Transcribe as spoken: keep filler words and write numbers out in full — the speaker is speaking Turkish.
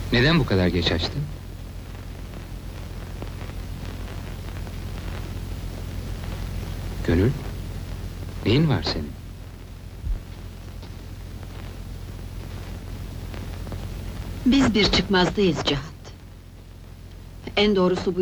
Neden bu kadar geç açtın? Gönül, neyin var senin? Biz bir çıkmazdayız Cihat. En doğrusu bu